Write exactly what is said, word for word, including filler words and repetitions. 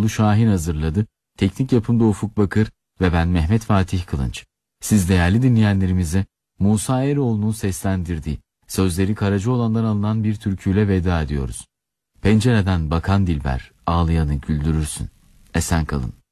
Ertuğrul Şahin hazırladı. Teknik yapımda Ufuk Bakır ve ben Mehmet Fatih Kılınç. Siz değerli dinleyenlerimize Musa Eroğlu'nun seslendirdiği, sözleri Karacaoğlan'dan alınan bir türküyle veda ediyoruz. Pencereden bakan dilber, ağlayanı güldürürsün. Esen kalın.